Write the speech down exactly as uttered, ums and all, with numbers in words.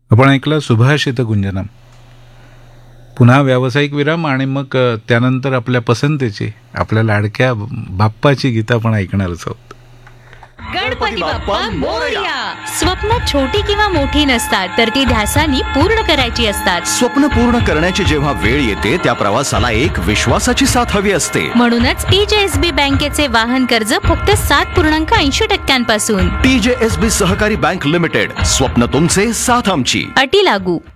आपण ऐकलं सुभाषित गुंजनम. पुन्हा व्यावसायिक विराम आणि मग त्यानंतर आपल्या पसंतीची, आपल्या लाडक्या बाप्पाची गीतं आपण ऐकणारच आहोत. गणपती बाप्पा मोरया. स्वप्न छोटी किंवा मोठी नसतात, तर ती ध्यासानी पूर्ण करायची असतात. स्वप्न पूर्ण करण्याची जेव्हा वेळ येते त्या प्रवासाला एक विश्वासाची साथ हवी असते. म्हणूनच टीजेएसबी बँकेचे वाहन कर्ज फक्त सात पूर्णांक ऐंशी टक्क्यांपासून. टीजेएसबी सहकारी बँक लिमिटेड, स्वप्न तुमचे, साथ आमची. अटी लागू.